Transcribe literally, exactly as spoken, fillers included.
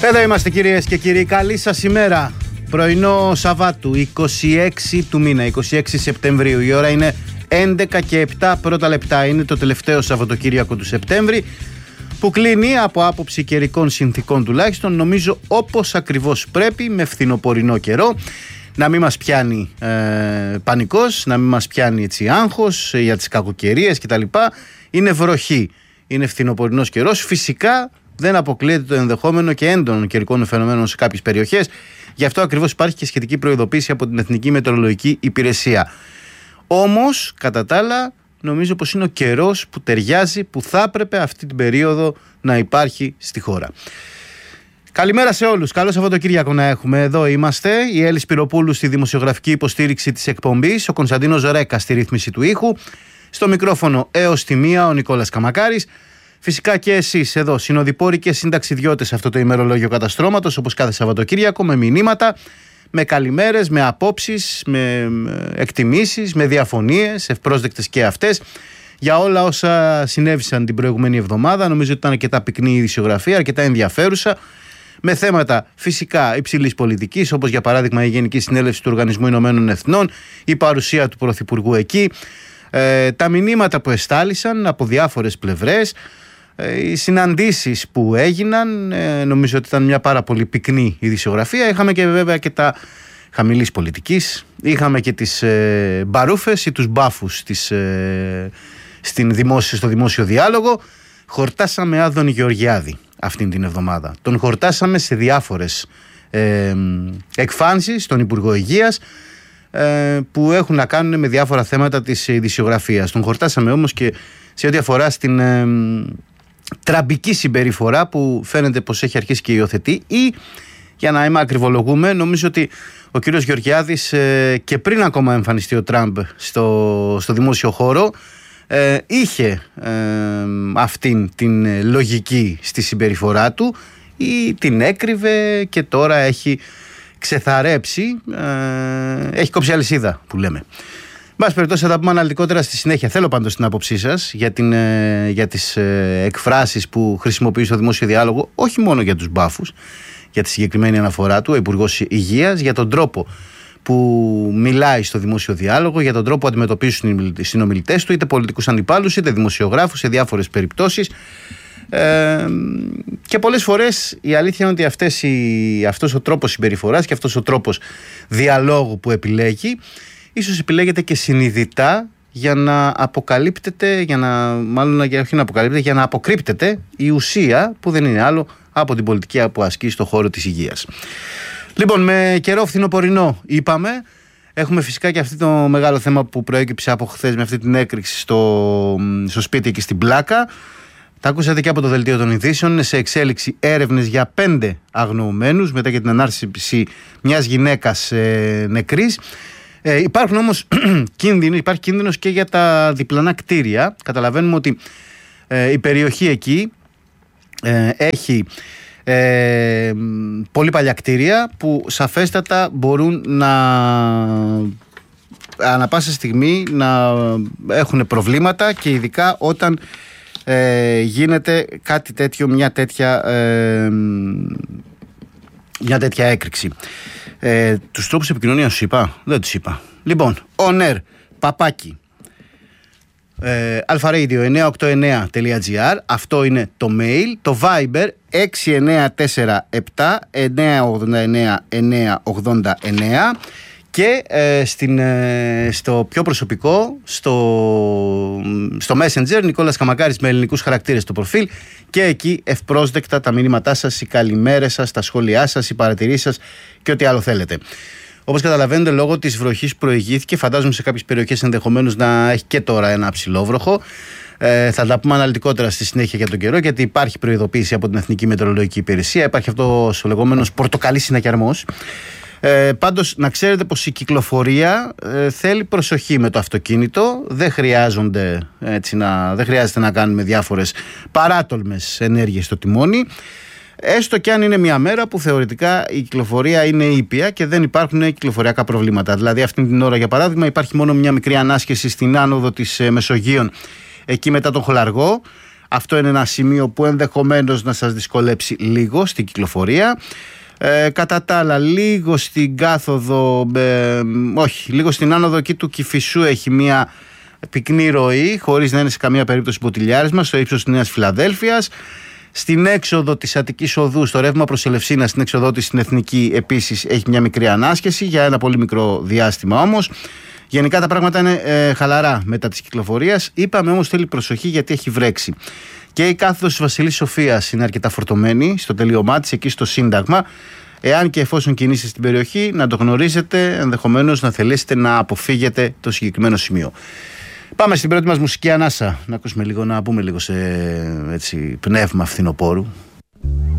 Εδώ είμαστε κυρίες και κύριοι, καλή σας ημέρα. Πρωινό Σαββάτου, είκοσι έξι του μήνα, είκοσι έξι Σεπτεμβρίου. Η ώρα είναι έντεκα και επτά πρώτα λεπτά. Είναι το τελευταίο Σαββατοκύριακο του Σεπτέμβρη, που κλείνει από άποψη καιρικών συνθήκων τουλάχιστον, νομίζω όπως ακριβώς πρέπει, με φθινοπορεινό καιρό. Να μην μας πιάνει ε, πανικός, να μην μας πιάνει έτσι άγχος για τις κακοκαιρίες κτλ. Είναι βροχή, είναι φθινοπορεινός καιρός. Φυσικά δεν αποκλείεται το ενδεχόμενο και έντονων καιρικών φαινομένων σε κάποιες περιοχές. Γι' αυτό ακριβώς υπάρχει και σχετική προειδοποίηση από την Εθνική Μετεωρολογική Υπηρεσία. Όμως, κατά τα άλλα, νομίζω πως είναι ο καιρός που ταιριάζει, που θα έπρεπε αυτή την περίοδο να υπάρχει στη χώρα. Καλημέρα σε όλους. Καλό Σαββατοκύριακο να έχουμε. Εδώ είμαστε. Η Έλλη Σπυροπούλου στη δημοσιογραφική υποστήριξη της εκπομπής, ο Κωνσταντίνος Ρέκα στη ρύθμιση του ήχου. Στο μικρόφωνο έως τη μία ο Νικόλας Καμακάρης. Φυσικά και εσείς εδώ, συνοδοιπόροι και συνταξιδιώτες σε αυτό το ημερολόγιο καταστρώματος, όπως κάθε Σαββατοκύριακο, με μηνύματα, με καλημέρες, με απόψεις, με εκτιμήσεις, με διαφωνίες, ευπρόσδεκτες και αυτές, για όλα όσα συνέβησαν την προηγούμενη εβδομάδα. Νομίζω ότι ήταν αρκετά πυκνή η ειδησιογραφία, αρκετά ενδιαφέρουσα, με θέματα φυσικά υψηλής πολιτικής, όπως για παράδειγμα η Γενική Συνέλευση του Οργανισμού Ηνωμένων Εθνών, η παρουσία του Πρωθυπουργού εκεί, ε, τα μηνύματα που εστάλησαν από διάφορες πλευρές, ε, οι συναντήσεις που έγιναν. ε, νομίζω ότι ήταν μια πάρα πολύ πυκνή ειδησιογραφία. Είχαμε και βέβαια και τα χαμηλής πολιτικής, είχαμε και τις ε, μπαρούφες ή τους μπάφους της, ε, στην δημόσιο, στο δημόσιο διάλογο. Χορτάσαμε Άδωνη Γεωργιάδη αυτήν την εβδομάδα. Τον χορτάσαμε σε διάφορες ε, εκφάνσεις στον Υπουργό Υγείας, ε, που έχουν να κάνουν με διάφορα θέματα της ειδησιογραφίας. Τον χορτάσαμε όμως και σε ό,τι αφορά στην ε, τραμπική συμπεριφορά που φαίνεται πως έχει αρχίσει και υιοθετεί, ή, για να είμαι ακριβολογούμε, νομίζω ότι ο κύριος Γεωργιάδης ε, και πριν ακόμα εμφανιστεί ο Τραμπ στο, στο δημόσιο χώρο, Ε, είχε ε, αυτήν την λογική στη συμπεριφορά του, ή την έκρυβε και τώρα έχει ξεθαρέψει, ε, έχει κόψει αλυσίδα που λέμε. Μπας περιπτώσει, θα τα πούμε αναλυτικότερα στη συνέχεια. Θέλω πάντως την άποψή σας για, την, ε, για τις ε, εκφράσεις που χρησιμοποιεί στο δημόσιο διάλογο, όχι μόνο για τους μπάφους, για τη συγκεκριμένη αναφορά του ο Υπουργός Υγείας, για τον τρόπο που μιλάει στο δημόσιο διάλογο, για τον τρόπο που αντιμετωπίζουν οι συνομιλητές του, είτε πολιτικούς αντιπάλους είτε δημοσιογράφους, σε διάφορες περιπτώσεις. Ε, και πολλές φορές η αλήθεια είναι ότι αυτές οι, αυτός ο τρόπος συμπεριφοράς και αυτός ο τρόπος διαλόγου που επιλέγει, ίσως επιλέγεται και συνειδητά για να αποκαλύπτεται, για να, μάλλον όχι να αποκαλύπτεται, για να αποκρύπτεται η ουσία που δεν είναι άλλο από την πολιτική που ασκεί στον χώρο της υγείας. Λοιπόν, με καιρό φθινοπορεινό είπαμε. Έχουμε φυσικά και αυτό το μεγάλο θέμα που προέκυψε από χθες με αυτή την έκρηξη στο, στο σπίτι εκεί στην Πλάκα. Τα ακούσατε και από το δελτίο των ειδήσεων. Είναι σε εξέλιξη έρευνες για πέντε αγνοωμένους μετά και την ανάρτηση μιας γυναίκας ε, νεκρής. Ε, υπάρχουν όμως κίνδυνοι, υπάρχει κίνδυνος και για τα διπλανά κτίρια. Καταλαβαίνουμε ότι ε, η περιοχή εκεί ε, έχει Ε, πολύ παλιά κτίρια που σαφέστατα μπορούν να ανά πάσα στιγμή να έχουν προβλήματα, και ειδικά όταν ε, γίνεται κάτι τέτοιο, μια τέτοια ε, μια τέτοια έκρηξη. ε, Τους τρόπους επικοινωνίας τους είπα? Δεν τους είπα. Λοιπόν, on air παπάκι alpharadio εννιακόσια ογδόντα εννέα τελεία τζι άρ, αυτό είναι το mail. Το Viber έξι εννέα τέσσερα επτά εννιακόσια ογδόντα εννέα εννιακόσια ογδόντα εννέα, και ε, στην, ε, στο πιο προσωπικό, στο, στο Messenger, Νικόλας Καμακάρης με ελληνικούς χαρακτήρες το προφίλ, και εκεί ευπρόσδεκτα τα μηνύματά σας, οι καλημέρες σας, τα σχόλιά σας, οι παρατηρήσεις σας και ό,τι άλλο θέλετε. Όπως καταλαβαίνετε, λόγω της βροχής προηγήθηκε, φαντάζομαι σε κάποιες περιοχές ενδεχομένως να έχει και τώρα ένα ψηλόβροχο. Ε, θα τα πούμε αναλυτικότερα στη συνέχεια για τον καιρό, γιατί υπάρχει προειδοποίηση από την Εθνική Μετεωρολογική Υπηρεσία. Υπάρχει αυτός ο λεγόμενος πορτοκαλής συνακιαρμός. Ε, πάντως, να ξέρετε πως η κυκλοφορία ε, θέλει προσοχή με το αυτοκίνητο. Δεν, χρειάζονται, έτσι, να, δεν χρειάζεται να κάνουμε διάφορες παράτολμες ενέργειες στο τιμόνι. Έστω και αν είναι μια μέρα που θεωρητικά η κυκλοφορία είναι ήπια και δεν υπάρχουν κυκλοφοριακά προβλήματα. Δηλαδή, αυτή την ώρα, για παράδειγμα, υπάρχει μόνο μια μικρή ανάσχεση στην άνοδο της Μεσογείων, εκεί μετά τον Χολαργό. Αυτό είναι ένα σημείο που ενδεχομένως να σας δυσκολέψει λίγο στην κυκλοφορία. Ε, κατά τα άλλα, λίγο στην κάθοδο, ε, όχι, λίγο στην άνοδο εκεί του Κηφισού έχει μια πυκνή ροή, χωρίς να είναι σε καμία περίπτωση ποτηλιάρισμα, στο ύψος της Νέας Φιλαδέλφειας. Στην έξοδο της Αττικής Οδού, στο ρεύμα προς Ελευσίνα, στην έξοδο της στην Εθνική, επίσης έχει μια μικρή ανάσχεση, για ένα πολύ μικρό διάστημα όμως. Γενικά τα πράγματα είναι ε, χαλαρά μετά της κυκλοφορίας. Είπαμε όμως θέλει προσοχή γιατί έχει βρέξει. Και η κάθοδος της Βασιλής Σοφίας είναι αρκετά φορτωμένη στο τελείωμά της, εκεί στο Σύνταγμα. Εάν και εφόσον κινήσετε στην περιοχή, να το γνωρίζετε, ενδεχομένως να θελήσετε να αποφύγετε το συγκεκριμένο σημείο. Πάμε στην πρώτη μας μουσική ανάσα. Να ακούσουμε λίγο, να πούμε λίγο σε έτσι, πνεύμα φθινοπόρου.